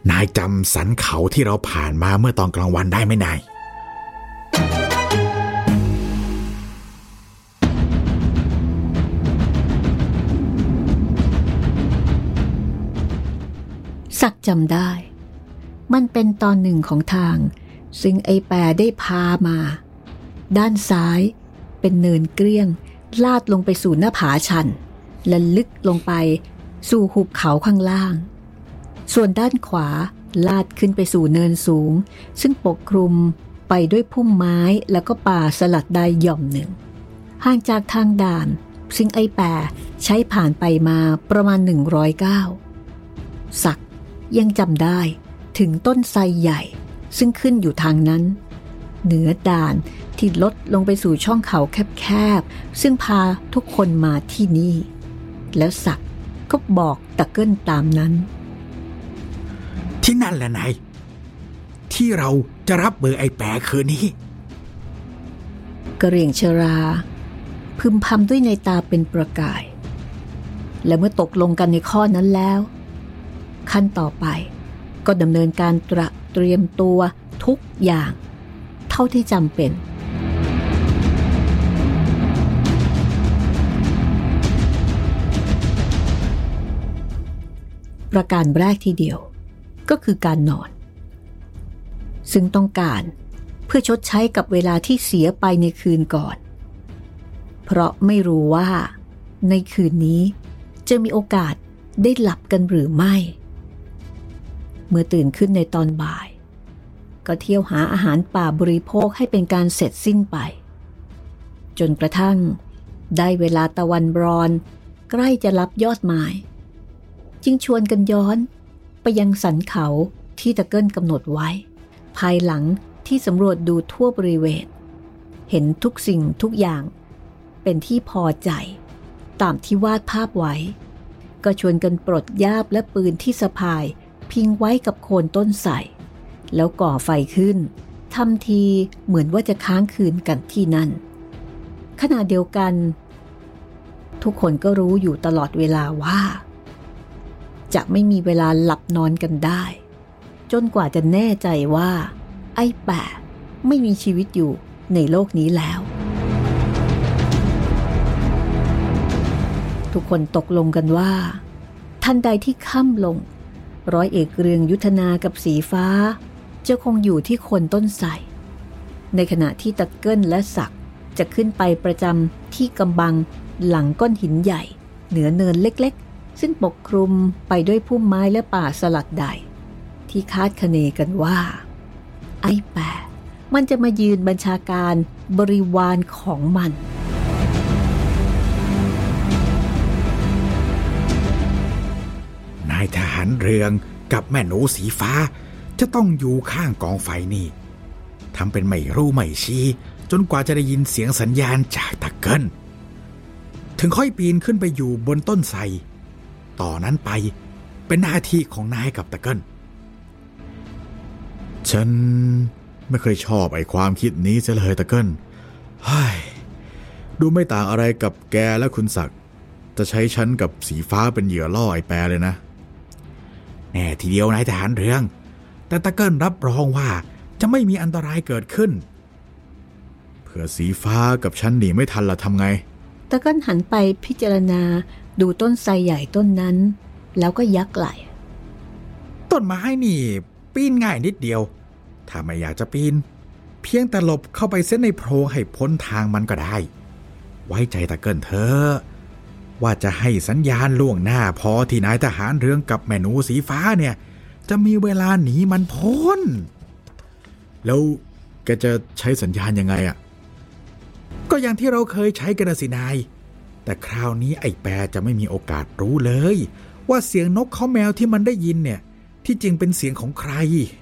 นายจำสันเขาที่เราผ่านมาเมื่อตอนกลางวันได้ไหมนายศักดิ์จำได้มันเป็นตอนหนึ่งของทางซึ่งไอ้แปรได้พามาด้านซ้ายเป็นเนินเกลี้ยงลาดลงไปสู่หน้าผาชันและลึกลงไปสู่หุบเขาข้างล่างส่วนด้านขวาลาดขึ้นไปสู่เนินสูงซึ่งปกคลุมไปด้วยพุ่มไม้แล้วก็ป่าสลัดใดหย่อมหนึ่งห่างจากทางด่านซึ่งไอ้แปรใช้ผ่านไปมาประมาณ100 ก้าวศักดิ์ยังจำได้ถึงต้นไทรใหญ่ซึ่งขึ้นอยู่ทางนั้นเหนือด่านที่ลดลงไปสู่ช่องเขาแคบๆซึ่งพาทุกคนมาที่นี่แล้วศักดิ์ก็บอกตะเกิ้ลตามนั้นที่นั่นแหละนายที่เราจะรับเบอร์ไอ้แปรคืนนี้กระเหรี่ยงชราพึมพำด้วยในตาเป็นประกายและเมื่อตกลงกันในข้อนั้นแล้วขั้นต่อไปก็ดำเนินการเตรียมตัวทุกอย่างเท่าที่จำเป็นประการแรกทีเดียวก็คือการนอนซึ่งต้องการเพื่อชดใช้กับเวลาที่เสียไปในคืนก่อนเพราะไม่รู้ว่าในคืนนี้จะมีโอกาสได้หลับกันหรือไม่เมื่อตื่นขึ้นในตอนบ่ายก็เที่ยวหาอาหารป่าบริโภคให้เป็นการเสร็จสิ้นไปจนกระทั่งได้เวลาตะวันรอนใกล้จะลับยอดไม้จึงชวนกันย้อนไปยังสันเขาที่ตะเกิ้ลกำหนดไว้ภายหลังที่สำรวจดูทั่วบริเวณเห็นทุกสิ่งทุกอย่างเป็นที่พอใจตามที่วาดภาพไว้ก็ชวนกันปลดย่ามและปืนที่สะพายพิงไว้กับโคนต้นไทรแล้วก่อไฟขึ้นทำทีเหมือนว่าจะค้างคืนกันที่นั่นขณะเดียวกันทุกคนก็รู้อยู่ตลอดเวลาว่าจะไม่มีเวลาหลับนอนกันได้จนกว่าจะแน่ใจว่าไอ้แปะไม่มีชีวิตอยู่ในโลกนี้แล้วทุกคนตกลงกันว่าทันใดที่ค่ำลงร้อยเอกเรืองยุทธนากับสีฟ้าจะคงอยู่ที่โคนต้นไทรในขณะที่ตะเกิ้ลและศักดิ์จะขึ้นไปประจำที่กำบังหลังก้อนหินใหญ่เหนือเนินเล็กๆซึ่งปกคลุมไปด้วยพุ่มไม้และป่าสลัดใดที่คาดคะเนกันว่าไอ้แปะมันจะมายืนบัญชาการบริวารของมันนายทหารเรืองกับแม่หนูสีฟ้าจะต้องอยู่ข้างกองไฟนี่ทำเป็นไม่รู้ไม่ชี้จนกว่าจะได้ยินเสียงสัญญาณจากตะเกิ้ลถึงค่อยปีนขึ้นไปอยู่บนต้นไทรต่อนนั้นไปเป็นหน้าที่ของนายกับตะเกิ้ลฉันไม่เคยชอบไอ้ความคิดนี้เสียเลยตะเกิ้ลดูไม่ต่างอะไรกับแกและคุณศักดิ์จะใช้ฉันกับสีฟ้าเป็นเหยื่อล่อไอ้แปรเลยนะแน่ทีเดียวนายทหารเรืองแต่ตะเกิ้ลรับรองว่าจะไม่มีอันตรายเกิดขึ้นเผื่อสีฟ้ากับฉันหนีไม่ทันละทำไงตะเกิ้ลหันไปพิจารณาดูต้นไทรใหญ่ต้นนั้นแล้วก็ยักไหล่ต้นไม้นี่ปีนง่ายนิดเดียวถ้าไม่อยากจะปีนเพียงแต่หลบเข้าไปเส้นในโพรงให้พ้นทางมันก็ได้ไว้ใจตะเกิ้ลเถอะว่าจะให้สัญญาณล่วงหน้าพอที่นายทหารเรืองกับแม่หนูสีฟ้าเนี่ยจะมีเวลาหนีมันพ้นแล้วแกจะใช้สัญญาณยังไงอ่ะก็อย่างที่เราเคยใช้กันสินายแต่คราวนี้ไอ้แปรจะไม่มีโอกาสรู้เลยว่าเสียงนกเขาแมวที่มันได้ยินเนี่ยที่จริงเป็นเสียงของใคร